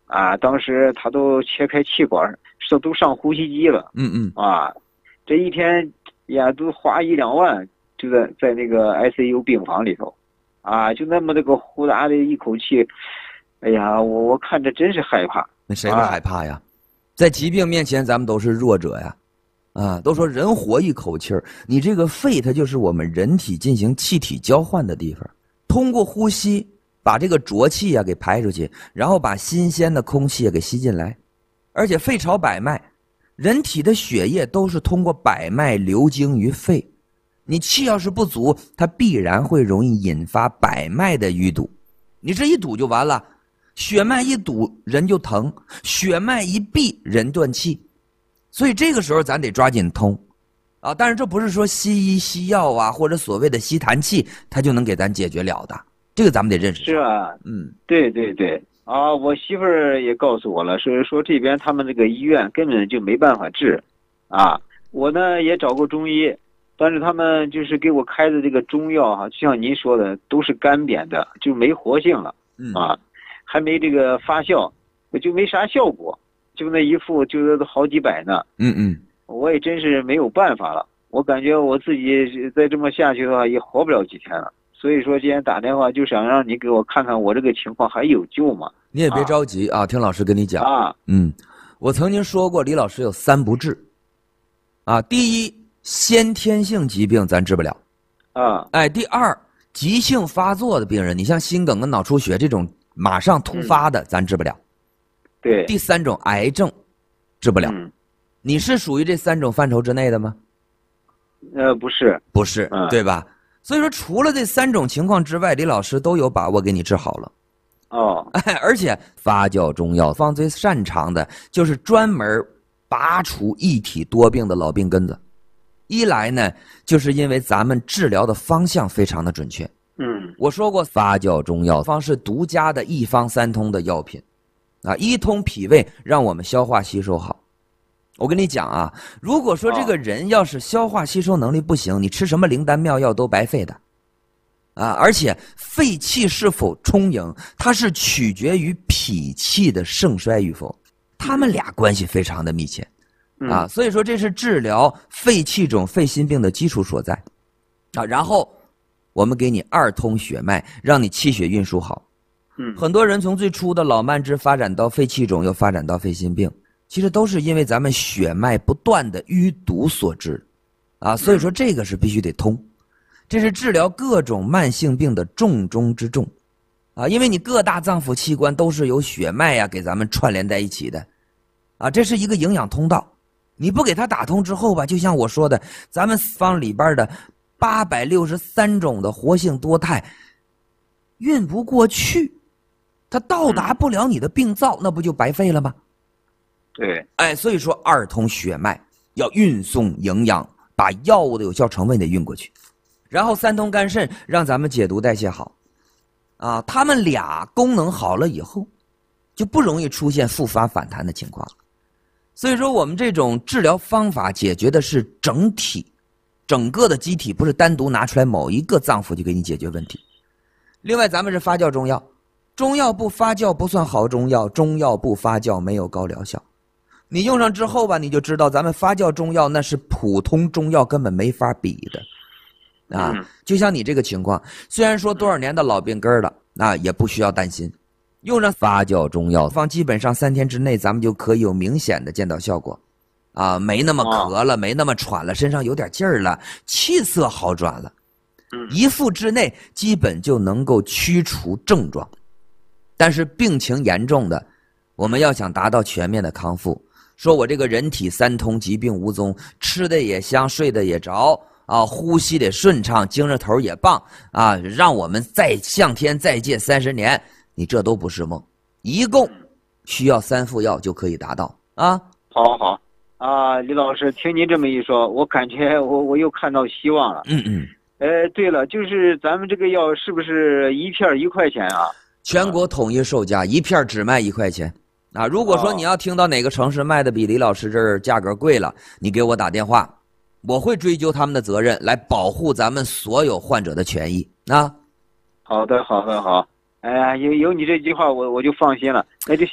当时他都切开气管，都上呼吸机了。这一天呀都花1-2万，就在那个 ICU 病房里头，就那么那个呼哒的一口气，哎呀，我看着真是害怕。 那谁不害怕呀？在疾病面前，咱们都是弱者呀。都说人活一口气儿，你这个肺它就是我们人体进行气体交换的地方，通过呼吸把这个浊气给排出去，然后把新鲜的空气给吸进来。而且肺朝百脉，人体的血液都是通过百脉流经于肺，你气要是不足，它必然会容易引发百脉的淤堵。你这一堵就完了，血脉一堵人就疼，血脉一闭人断气。所以这个时候咱得抓紧通但是这不是说西医西药或者所谓的吸痰器它就能给咱解决了的，这个咱们得认识。 是啊，对对对我媳妇儿也告诉我了，说这边他们那个医院根本就没办法治我呢也找过中医，但是他们就是给我开的这个中药就像您说的都是干瘪的，就没活性了还没这个发酵，就没啥效果，就那一副就是好几百呢。我也真是没有办法了，我感觉我自己再这么下去的话也活不了几天了。所以说今天打电话就想让你给我看看我这个情况还有救吗？ 你也别着急听老师跟你讲我曾经说过李老师有3不治第一，先天性疾病咱治不了第二，急性发作的病人，你像心梗跟脑出血这种马上突发的咱治不了。 对， 第3种癌症治不了。你是属于这3种范畴之内的吗？ 不是对吧？所以说除了这3种情况之外，李老师都有把握给你治好了而且发酵中药方最擅长的就是专门拔除一体多病的老病根子。一来呢就是因为咱们治疗的方向非常的准确我说过发酵中药方是独家的一方3通的药品一通脾胃，让我们消化吸收好。我跟你讲如果说这个人要是消化吸收能力不行，你吃什么灵丹妙药都白费的而且肺气是否充盈，它是取决于脾气的盛衰与否，他们俩关系非常的密切所以说这是治疗肺气肿肺心病的基础所在然后我们给你2通血脉，让你气血运输好很多人从最初的老慢支发展到肺气肿，又发展到肺心病，其实都是因为咱们血脉不断的淤堵所致所以说这个是必须得通，这是治疗各种慢性病的重中之重因为你各大脏腑器官都是由血脉给咱们串联在一起的这是一个营养通道，你不给它打通之后吧，就像我说的，咱们方里边的863种的活性多肽运不过去，它到达不了你的病灶，那不就白费了吗？ 对， 所以说2通血脉要运送营养，把药物的有效成分得运过去，然后3通肝肾让咱们解毒代谢好他们俩功能好了以后，就不容易出现复发反弹的情况了。所以说我们这种治疗方法解决的是整体，整个的机体，不是单独拿出来某一个脏腑就给你解决问题。另外咱们是发酵中药，中药不发酵不算好中药，中药不发酵没有高疗效。你用上之后吧，你就知道咱们发酵中药那是普通中药根本没法比的就像你这个情况，虽然说多少年的老病根了也不需要担心，用上发酵中药方基本上3天之内咱们就可以有明显的见到效果没那么咳了没那么喘了，身上有点劲儿了，气色好转了1复之内基本就能够驱除症状。但是病情严重的，我们要想达到全面的康复，说我这个人体3通疾病无踪，吃的也香睡得也着呼吸得顺畅，精神头也棒让我们再向天再借30年，你这都不是梦，一共需要3副药就可以达到好李老师，听您这么一说，我感觉我又看到希望了对了，就是咱们这个药是不是1片1块钱全国统一售价，1片只卖1块钱如果说你要听到哪个城市卖的比李老师这儿价格贵了，你给我打电话，我会追究他们的责任，来保护咱们所有患者的权益好的好，哎呀，有你这句话我就放心了，那就